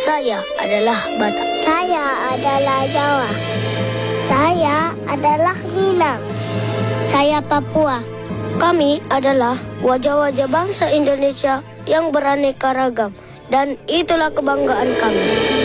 Saya adalah Batak. Saya adalah Jawa. Saya adalah Minang. Saya Papua. Kami adalah wajah-wajah bangsa Indonesia yang beraneka ragam. Dan itulah kebanggaan kami.